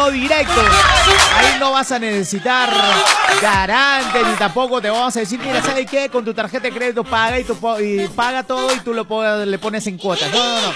débito directo. Ahí no vas a necesitar garante, ni tampoco te vamos a decir, mira, ¿sabes qué? Con tu tarjeta de crédito paga y paga todo y tú le pones en cuotas. No.